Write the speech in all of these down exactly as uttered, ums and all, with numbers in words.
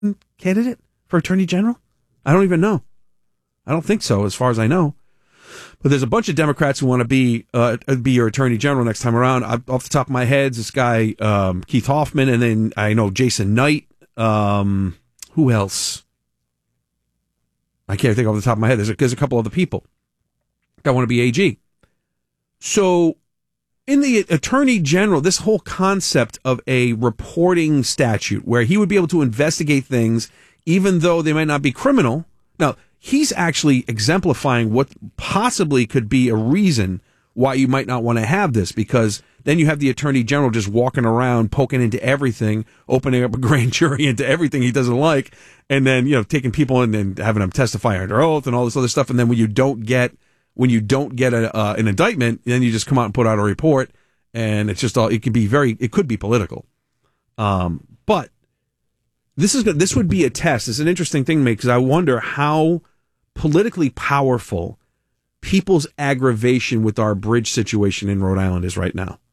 candidate for Attorney General? I don't even know. I don't think so, as far as I know. But there's a bunch of Democrats who want to be uh, be your Attorney General next time around. I, off the top of my head, this guy, um, Keith Hoffman, and then I know Jason Knight. Um, who else? I can't think off the top of my head. There's a, there's a couple other people that want to be A G. So in the Attorney General, this whole concept of a reporting statute where he would be able to investigate things even though they might not be criminal. Now, he's actually exemplifying what possibly could be a reason why you might not want to have this, because then you have the Attorney General just walking around, poking into everything, opening up a grand jury into everything he doesn't like, and then, you know, taking people in and having them testify under oath and all this other stuff. And then when you don't get when you don't get a, uh, an indictment, then you just come out and put out a report, and it's just all, it could be very, it could be political. Um, but this is this would be a test. It's an interesting thing to me, because I wonder how politically powerful people's aggravation with our bridge situation in Rhode Island is right now.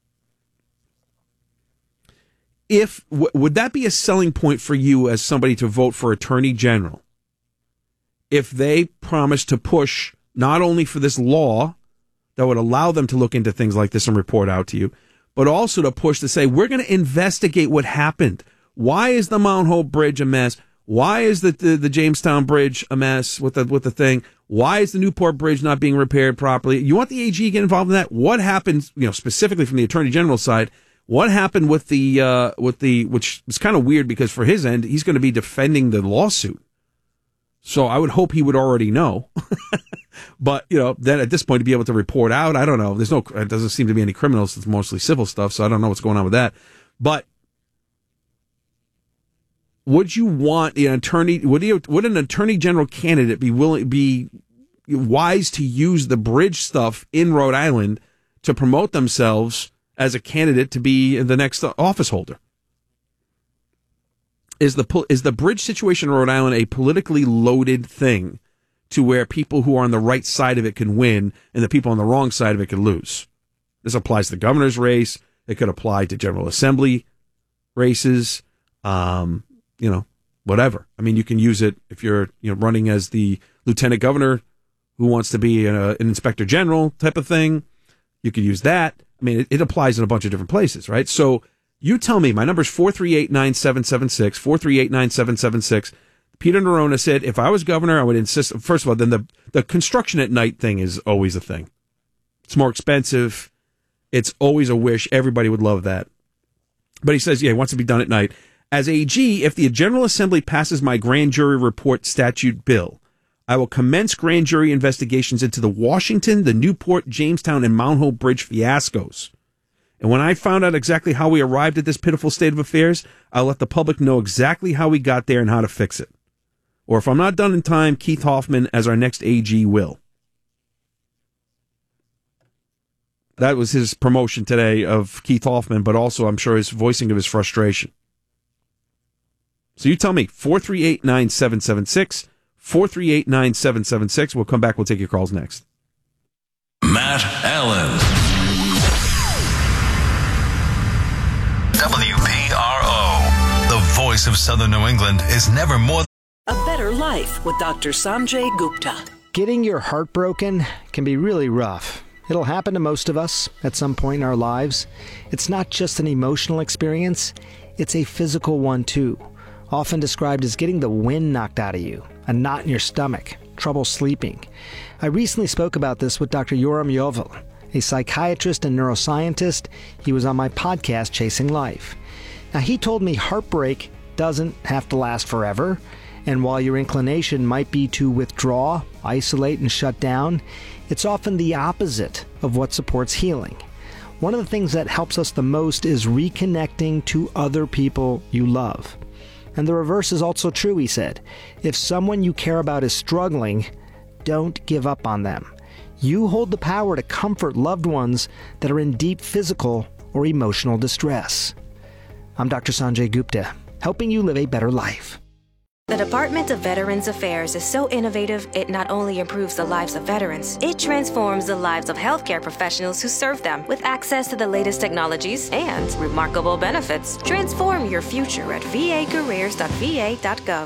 If w- would that be a selling point for you as somebody to vote for Attorney General if they promise to push not only for this law that would allow them to look into things like this and report out to you, but also to push to say, we're going to investigate what happened. Why is the Mount Hope Bridge a mess? Why is the, the the Jamestown Bridge a mess with the with the thing? Why is the Newport Bridge not being repaired properly? You want the A G to get involved in that? What happened, you know, specifically from the Attorney General side? What happened with the uh, with the which is kind of weird, because for his end, he's going to be defending the lawsuit. So I would hope he would already know. But, you know, then at this point to be able to report out, I don't know. There's no, it doesn't seem to be any criminals. It's mostly civil stuff. So I don't know what's going on with that. But would you want an attorney, would you, would an Attorney General candidate be willing, be wise to use the bridge stuff in Rhode Island to promote themselves as a candidate to be the next office holder? Is the, is the bridge situation in Rhode Island a politically loaded thing to where people who are on the right side of it can win and the people on the wrong side of it can lose? This applies to the governor's race. It could apply to General Assembly races, um, you know, whatever. I mean, you can use it if you're, you know, running as the lieutenant governor who wants to be a, an inspector general type of thing. You could use that. I mean, it, it applies in a bunch of different places, right? So you tell me. My number is four three eight, nine seven seven six, four three eight, nine seven seven six. Peter Nerona said, if I was governor, I would insist, first of all, then the, the construction at night thing is always a thing. It's more expensive. It's always a wish. Everybody would love that. But he says, yeah, he wants to be done at night. As A G, if the General Assembly passes my grand jury report statute bill, I will commence grand jury investigations into the Washington, the Newport, Jamestown, and Mount Hope Bridge fiascos. And when I found out exactly how we arrived at this pitiful state of affairs, I'll let the public know exactly how we got there and how to fix it. Or if I'm not done in time, Keith Hoffman as our next A G will. That was his promotion today of Keith Hoffman, but also I'm sure his voicing of his frustration. So you tell me, four three eight, nine seven seven six, four three eight, nine seven seven six. We'll come back. We'll take your calls next. Matt Allen. W P R O. The voice of Southern New England is never more. A Better Life with Doctor Sanjay Gupta. Getting your heart broken can be really rough. It'll happen to most of us at some point in our lives. It's not just an emotional experience, it's a physical one too. Often described as getting the wind knocked out of you, a knot in your stomach, trouble sleeping. I recently spoke about this with Doctor Yoram Yovel, a psychiatrist and neuroscientist. He was on my podcast, Chasing Life. Now, he told me heartbreak doesn't have to last forever. And while your inclination might be to withdraw, isolate, and shut down, it's often the opposite of what supports healing. One of the things that helps us the most is reconnecting to other people you love. And the reverse is also true, he said. If someone you care about is struggling, don't give up on them. You hold the power to comfort loved ones that are in deep physical or emotional distress. I'm Doctor Sanjay Gupta, helping you live a better life. The Department of Veterans Affairs is so innovative, it not only improves the lives of veterans, it transforms the lives of healthcare professionals who serve them with access to the latest technologies and remarkable benefits. Transform your future at v a careers dot v a dot gov.